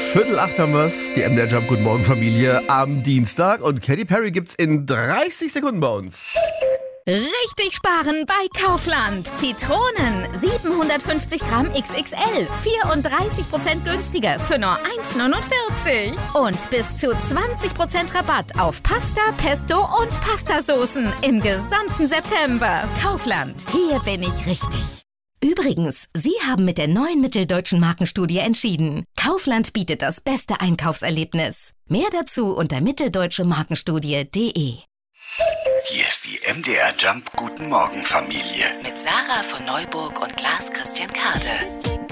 7:45 haben wir's. Die MDR Jump Guten Morgen Familie am Dienstag. Und Katy Perry gibt's in 30 Sekunden bei uns. Richtig sparen bei Kaufland. Zitronen 750 Gramm XXL, 34% günstiger für nur 1,49. Und bis zu 20% Rabatt auf Pasta, Pesto und Pastasoßen im gesamten September. Kaufland, hier bin ich richtig. Übrigens, Sie haben mit der neuen Mitteldeutschen Markenstudie entschieden. Kaufland bietet das beste Einkaufserlebnis. Mehr dazu unter mitteldeutschemarkenstudie.de. Hier ist die MDR Jump Guten Morgen Familie. Mit Sarah von Neuburg und Lars Christian Kade.